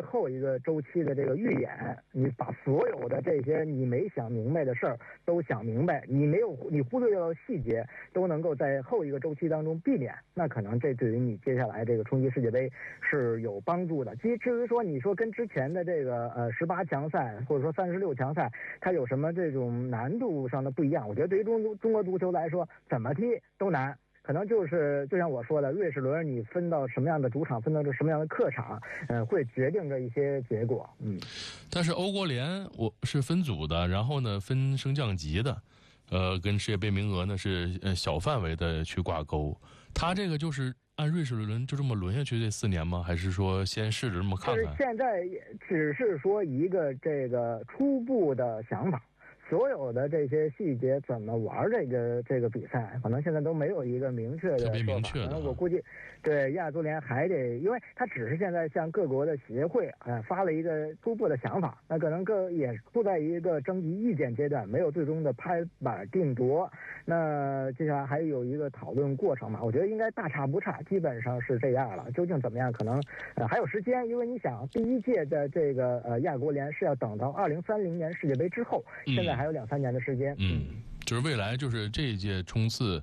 后一个周期的这个预演，你把所有的这些你没想明白的事儿都想明白，你忽略掉的细节都能够在后一个周期当中避免，那可能这对于你接下来这个冲击世界杯是有帮助的。至于说你说跟之前的这个18强赛或者说36强赛，它有什么这种难度上的不一样？我觉得对于中国足球来说，怎么踢都难。可能就像我说的，瑞士轮你分到什么样的主场，分到什么样的客场，会决定着一些结果。 但是欧国联我是分组的，然后呢分升降级的，跟世界杯名额呢是小范围的去挂钩。他这个就是按瑞士轮就这么轮下去这4年吗？还是说先试着这么看看？ 就是现在只是说一个这个初步的想法。所有的这些细节怎么玩这个比赛，可能现在都没有一个明确的说法。 特别明确的， 我估计，对亚足联还得，因为他只是现在向各国的协会发了一个初步的想法，那可能也处在一个征集意见阶段，没有最终的拍板定夺。那接下来还有一个讨论过程嘛，我觉得应该大差不差，基本上是这样了。究竟怎么样，可能还有时间，因为你想第一届的这个亚国联是要等到2030年世界杯之后，现在还有2-3年的时间。 就是未来就是这一届冲刺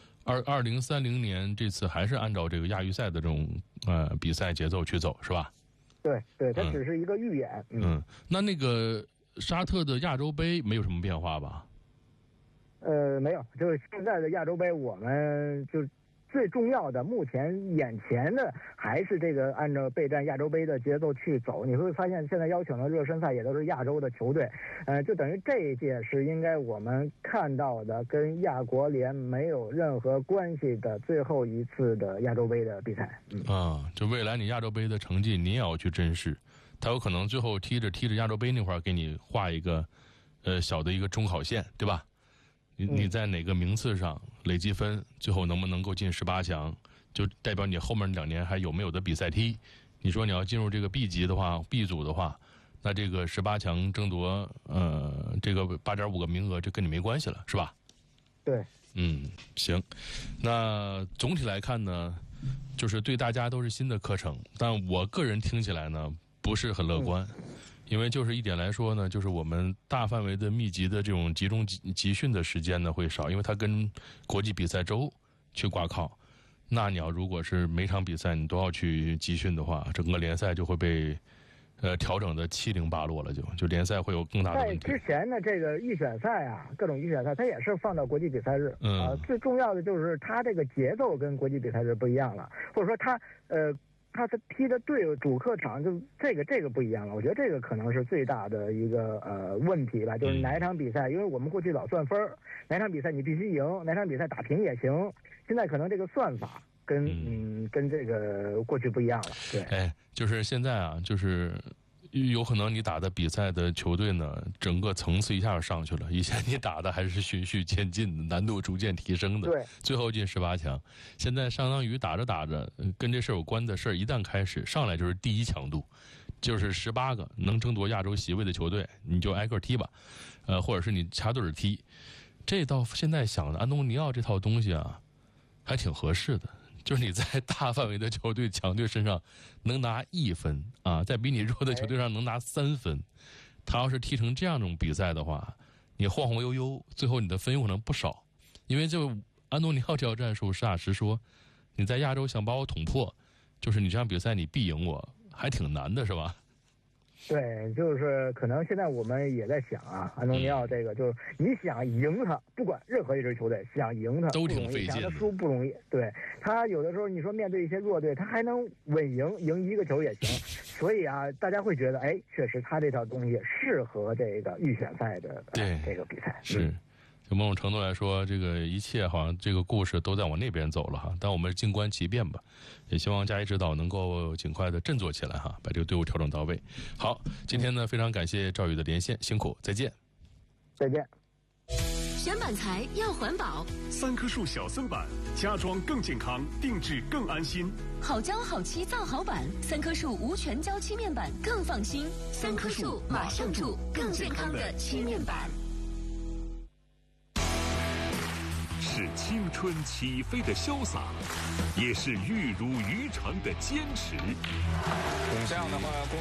2030年这次还是按照这个亚预赛的这种比赛节奏去走，是吧？ 对，它只是一个预演。 那个沙特的亚洲杯没有什么变化吧？ 没有，就是现在的亚洲杯，我们就最重要的，目前眼前的还是这个按照备战亚洲杯的节奏去走。你会发现，现在邀请的热身赛也都是亚洲的球队，就等于这一届是应该我们看到的跟亚国联没有任何关系的最后一次的亚洲杯的比赛。 就未来你亚洲杯的成绩你也要去珍视，他有可能最后踢着亚洲杯那块给你画一个小的一个中考线，对吧？你在哪个名次上累积分，最后能不能够进18强，就代表你后面2年还有没有的比赛踢。你说你要进入这个 B 级的话 ，B 组的话，那这个18强争夺这个8.5个名额就跟你没关系了，是吧？ 对。 行。那总体来看呢，就是对大家都是新的课程，但我个人听起来呢不是很乐观。因为就是一点来说呢，就是我们大范围的密集的这种集中集训的时间呢会少，因为它跟国际比赛周去挂靠。那你要如果是每场比赛你都要去集训的话，整个联赛就会被调整的七零八落了，就联赛会有更大的问题。 在之前的这个预选赛啊，各种预选赛它也是放到国际比赛日。最重要的就是它这个节奏跟国际比赛日不一样了，或者说它踢的队主客场就这个不一样了。我觉得这个可能是最大的一个问题吧，就是哪一场比赛，因为我们过去老算分，哪场比赛你必须赢，哪场比赛打平也行。现在可能这个算法跟这个过去不一样了。对， 就是现在啊，就是有可能你打的比赛的球队呢，整个层次一下上去了。以前你打的还是循序渐进的，难度逐渐提升的。 对， 最后进18强。现在相当于打着，跟这事有关的事儿一旦开始上来就是第一强度，就是18个能争夺亚洲席位的球队，你就挨个踢吧，或者是你插队踢。这到现在想的安东尼奥这套东西啊，还挺合适的。就是你在大范围的球队强队身上能拿1分啊，在比你弱的球队上能拿3分。他要是踢成这样一种比赛的话，你晃晃悠悠，最后你的分有可能不少。因为就安东尼奥这套战术，实打实说，你在亚洲想把我捅破，就是你这场比赛你必赢我，还挺难的，是吧？ 对，就是可能现在我们也在想啊，安东尼奥这个就是你想赢他，不管任何一支球队想赢他都挺费劲的， 想他输不容易。对，他有的时候你说面对一些弱队，他还能稳赢一个球也行。所以啊，大家会觉得，确实他这套东西适合这个预选赛的这个比赛。 是。就某种程度来说，这个一切好像这个故事都在往那边走了哈，但我们静观其变吧，也希望嘉一指导能够尽快的振作起来哈，把这个队伍调整到位。好，今天呢非常感谢赵宇的连线，辛苦，再见。 再见。 选板材要环保 ，3棵树小森板，家装更健康，定制更安心。 好胶好漆造好板，3棵树无全胶漆面板更放心。3棵树马上住，更健康的漆面板。 是青春起飞的潇洒，也是玉如鱼肠的坚持。 这样的话